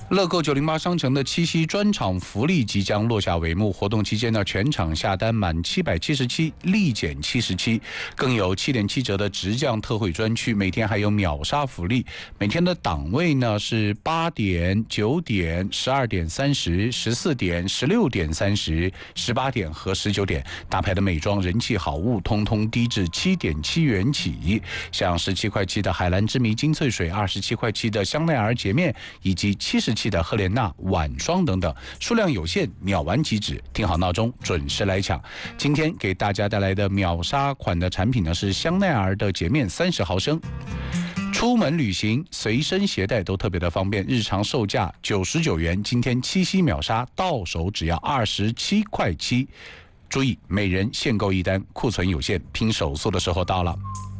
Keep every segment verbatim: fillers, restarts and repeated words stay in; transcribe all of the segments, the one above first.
乐购九零八商城的七夕专场福利即将落下帷幕，活动期间呢，全场下单满七百七十七立减七十七，更有七点七折的直降特惠专区，每天还有秒杀福利。每天的档位呢是八点、九点、十二点三十、十四点、十六点三十、十八点和十九点，大牌的美妆人气好物，通通低至七点七元起。像十七块七的海蓝之谜精粹水，二十七块七的香奈儿洁面，以及七十期的赫莲娜晚霜等等，数量有限，秒完即止。听好闹钟，准时来抢。今天给大家带来的秒杀款的产品呢是香奈儿的洁面三十毫升。出门旅行随身携带都特别的方便，日常售价九十九元，今天七夕秒杀，到手只要二十七块七。注意，每人限购一单，库存有限，拼手速的时候到了。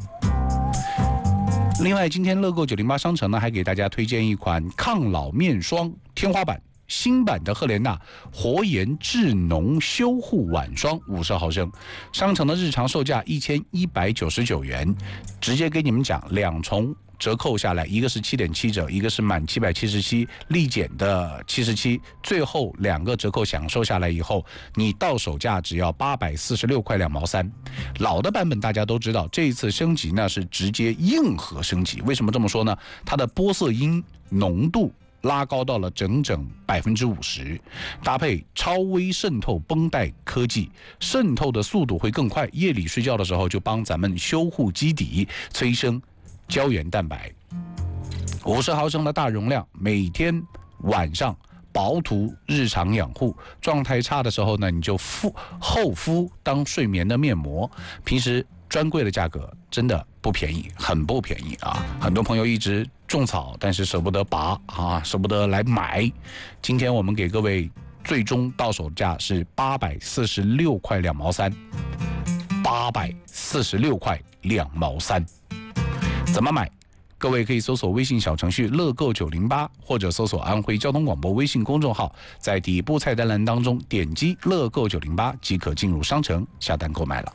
另外，今天乐购九零八商城呢，还给大家推荐一款抗老面霜天花板。新版的赫莲娜活颜至浓修护晚霜五十毫升，商城的日常售价一千一百九十九元，直接给你们讲两重折扣下来，一个是七点七折，一个是满七百七十七立减的七十七，最后两个折扣享受下来以后，你到手价只要八百四十六块两毛三。老的版本大家都知道，这一次升级呢是直接硬核升级，为什么这么说呢？它的玻色因浓度拉高到了整整百分之五十，搭配超微渗透绷带科技，渗透的速度会更快，夜里睡觉的时候就帮咱们修护基底，催生胶原蛋白。五十毫升的大容量，每天晚上薄涂日常养护，状态差的时候呢，你就敷厚敷当睡眠的面膜。平时专柜的价格真的不便宜，很不便宜啊！很多朋友一直种草，但是舍不得拔啊，舍不得来买。今天我们给各位最终到手价是八百四十六块两毛三，八百四十六块两毛三。怎么买？各位可以搜索微信小程序乐购九零八，或者搜索安徽交通广播微信公众号，在底部菜单栏当中点击乐购九零八即可进入商城下单购买了。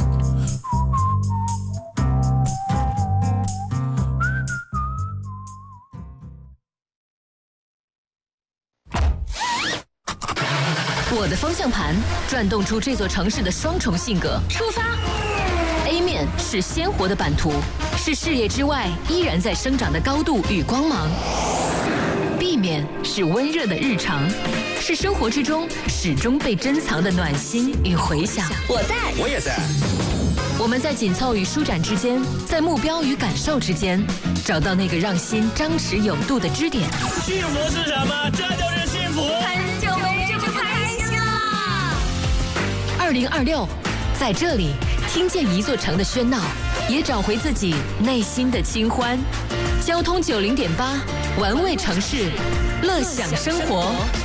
我的方向盘转动出这座城市的双重性格。出发 A 面是鲜活的版图，是视野之外依然在生长的高度与光芒。B 面是温热的日常，是生活之中始终被珍藏的暖心与回响。 我在， 我也在。 我们在紧凑与舒展之间，在目标与感受之间，找到那个让心张弛有度的支点。 幸福是什么？这就是幸福。 很久没这么开心了。 二零二六，在这里听见一座城的喧闹，也找回自己内心的清欢。交通九零点八，玩味城市，乐享生活。